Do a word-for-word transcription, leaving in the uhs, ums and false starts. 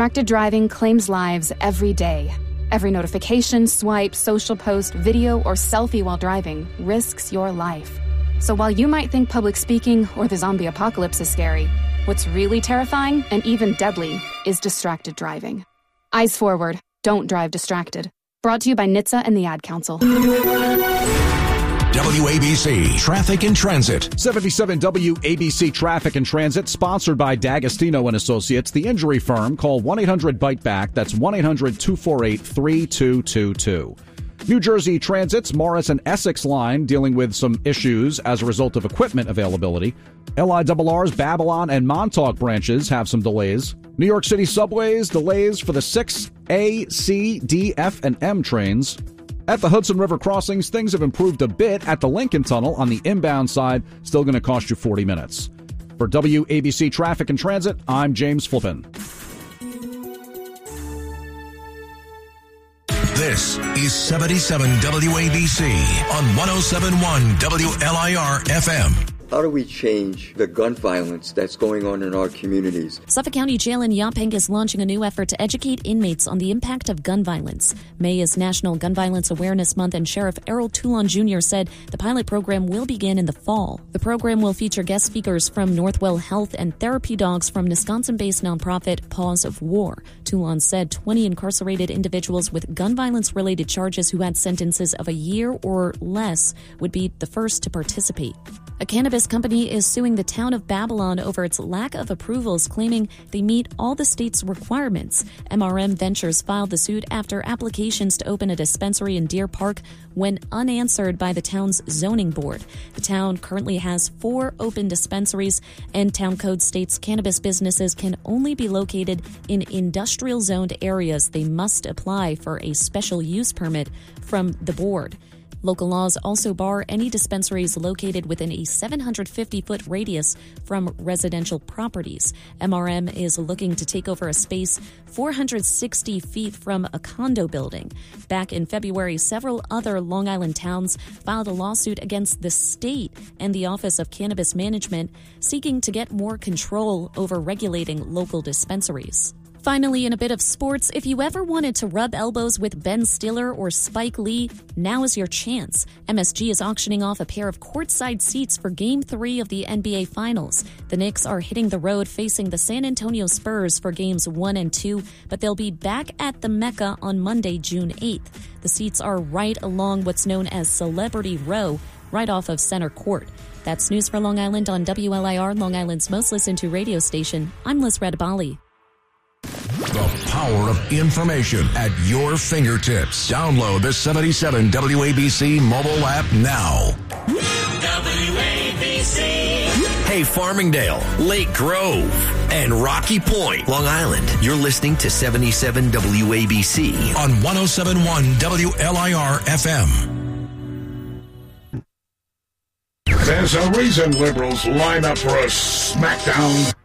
Distracted driving claims lives every day. Every notification, swipe, social post, video, or selfie while driving risks your life. So while you might think public speaking or the zombie apocalypse is scary, what's really terrifying and even deadly is distracted driving. Eyes forward. Don't drive distracted. Brought to you by N H T S A and the Ad Council. W A B C Traffic and Transit. seventy-seven W A B C Traffic and Transit, sponsored by D'Agostino and Associates, the injury firm. Call one eight hundred bite back. That's one eight hundred two four eight three two two two. New Jersey Transit's Morris and Essex line dealing with some issues as a result of equipment availability. L I R R's Babylon and Montauk branches have some delays. New York City subways, delays for the six A, C, D, F, and M trains. At the Hudson River crossings, things have improved a bit at the Lincoln Tunnel on the inbound side, still going to cost you forty minutes. For W A B C Traffic and Transit, I'm James Flippin. This is seventy-seven W A B C on one oh seven point one W L I R F M. How do we change the gun violence that's going on in our communities? Suffolk County Jail in Yaphank is launching a new effort to educate inmates on the impact of gun violence. May is National Gun Violence Awareness Month, and Sheriff Errol Toulon Junior said the pilot program will begin in the fall. The program will feature guest speakers from Northwell Health and therapy dogs from Wisconsin-based nonprofit Paws of War. Toulon said twenty incarcerated individuals with gun violence-related charges who had sentences of a year or less would be the first to participate. A cannabis company is suing the town of Babylon over its lack of approvals, claiming they meet all the state's requirements. M R M Ventures filed the suit after applications to open a dispensary in Deer Park went unanswered by the town's zoning board. The town currently has four open dispensaries, and town code states cannabis businesses can only be located in industrial zoned areas. They must apply for a special use permit from the board. Local laws also bar any dispensaries located within a seven hundred fifty foot radius from residential properties. M R M is looking to take over a space four hundred sixty feet from a condo building. Back in February, several other Long Island towns filed a lawsuit against the state and the Office of Cannabis Management, seeking to get more control over regulating local dispensaries. Finally, in a bit of sports, if you ever wanted to rub elbows with Ben Stiller or Spike Lee, now is your chance. M S G is auctioning off a pair of courtside seats for Game three of the N B A Finals. The Knicks are hitting the road facing the San Antonio Spurs for Games one and two, but they'll be back at the Mecca on Monday, June eighth. The seats are right along what's known as Celebrity Row, right off of Center Court. That's news for Long Island on W L I R, Long Island's most listened to radio station. I'm Liz Redabali. The power of information at your fingertips. Download the seventy-seven W A B C mobile app now. W A B C. Hey, Farmingdale, Lake Grove, and Rocky Point, Long Island. You're listening to seventy-seven W A B C on one oh seven point one W L I R F M. There's a reason liberals line up for a smackdown.